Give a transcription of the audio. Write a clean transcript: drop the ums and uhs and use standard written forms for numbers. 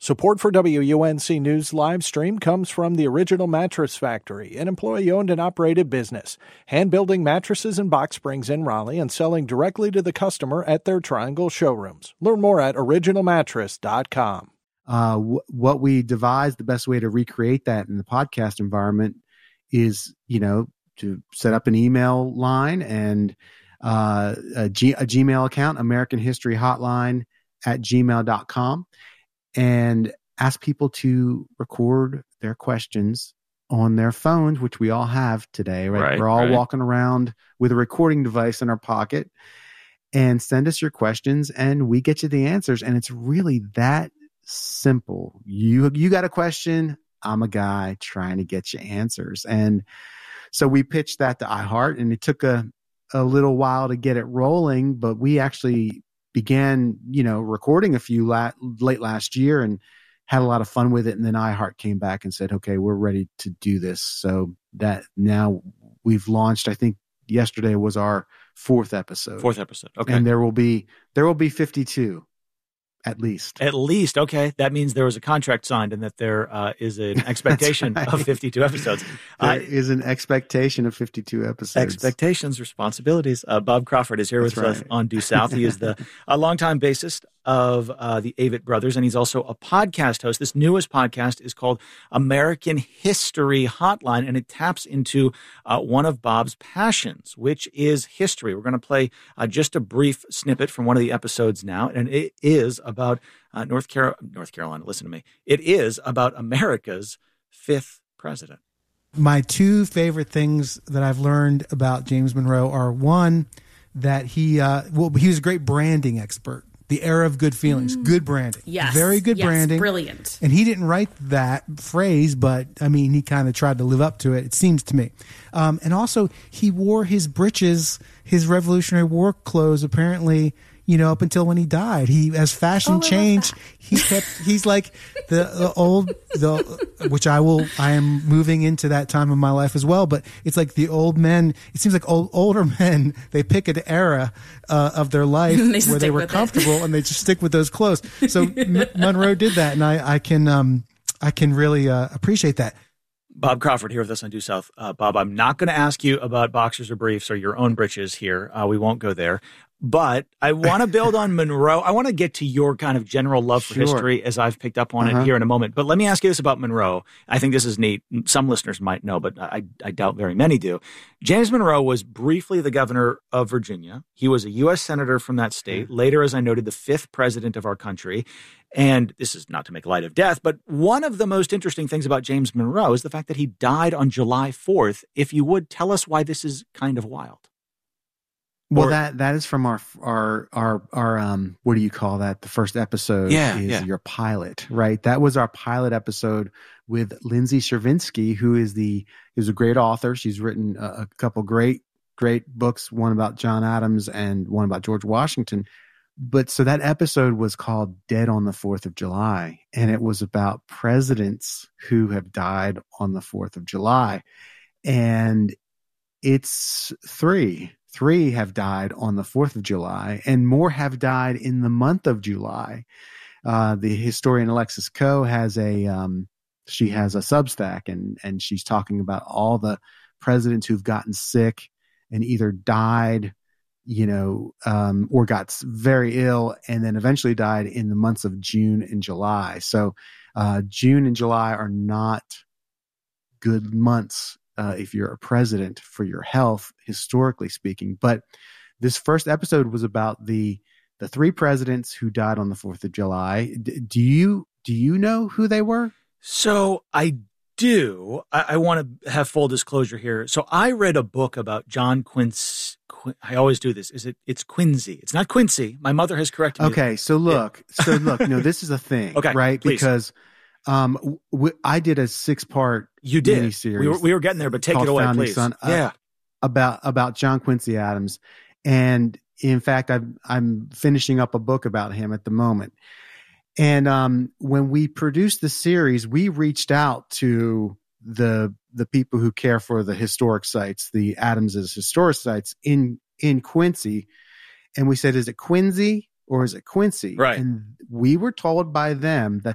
Support for WUNC News live stream comes from the Original Mattress Factory, an employee-owned and operated business, hand-building mattresses and box springs in Raleigh and selling directly to the customer at their Triangle showrooms. Learn more at originalmattress.com. What we devised, the best way to recreate that in the podcast environment is, to set up an email line and a Gmail account, American History Hotline @gmail.com. And ask people to record their questions on their phones, which we all have today, right? We're all walking around with a recording device in our pocket, and send us your questions and we get you the answers. And it's really that simple. You got a question, I'm a guy trying to get you answers. And so we pitched that to iHeart, and it took a little while to get it rolling, but we actually began, recording a few late last year and had a lot of fun with it. And then iHeart came back and said, okay, we're ready to do this. So that now we've launched, I think yesterday was our fourth episode. Okay. And there will be 52. At least. Okay. That means there was a contract signed and that there is an expectation of 52 episodes. There is an expectation of 52 episodes. Expectations, responsibilities. Bob Crawford is here with us on Due South. He is the longtime bassist of the Avett Brothers, and he's also a podcast host. This newest podcast is called American History Hotline, and it taps into one of Bob's passions, which is history. We're going to play just a brief snippet from one of the episodes now, and it is about North Carolina. Listen to me. It is about America's fifth president. My two favorite things that I've learned about James Monroe are, one, that he was a great branding expert. The era of good feelings, good branding. Yes. Very good branding. Brilliant. And he didn't write that phrase, but he kind of tried to live up to it seems to me. And also, he wore his breeches, his Revolutionary War clothes, apparently, up until when he died. He, as fashion changed, he's like which I am moving into that time of my life as well, but it's like the old men, it seems like older men, they pick an era of their life where they were comfortable and they just stick with those clothes. So Monroe did that, and I can really appreciate that. Bob Crawford here with us on Due South. Bob, I'm not going to ask you about boxers or briefs or your own breeches here. We won't go there. But I want to build on Monroe. I want to get to your kind of general love for history as I've picked up on it here in a moment. But let me ask you this about Monroe. I think this is neat. Some listeners might know, but I doubt very many do. James Monroe was briefly the governor of Virginia. He was a U.S. senator from that state. Later, as I noted, the fifth president of our country. And this is not to make light of death, but one of the most interesting things about James Monroe is the fact that he died on July 4th. If you would, tell us why this is kind of wild. Well, that is from our what do you call that? The first episode is your pilot, right? That was our pilot episode with Lindsay Chervinsky, who is a great author. She's written a couple great books, one about John Adams and one about George Washington. But so that episode was called Dead on the 4th of July, and it was about presidents who have died on the 4th of July. And it's three have died on the 4th of July, and more have died in the month of July. The historian Alexis Coe has she has a Substack, and she's talking about all the presidents who've gotten sick and either died, or got very ill and then eventually died in the months of June and July. So June and July are not good months if you're a president for your health, historically speaking. But this first episode was about the three presidents who died on the 4th of July. Do you know who they were? So I do. I want to have full disclosure here. So I read a book about John Quincy. I always do this. It's Quincy. It's not Quincy. My mother has corrected me. Okay. So look, this is a thing, okay, right? Please. Because I did a 6-part miniseries. We were getting there, but take it away, please. Son, about John Quincy Adams, and in fact, I'm finishing up a book about him at the moment. And when we produced the series, we reached out to the people who care for the historic sites, the Adams's historic sites in Quincy, and we said, "Is it Quincy or is it Quincy?" Right. And we were told by them that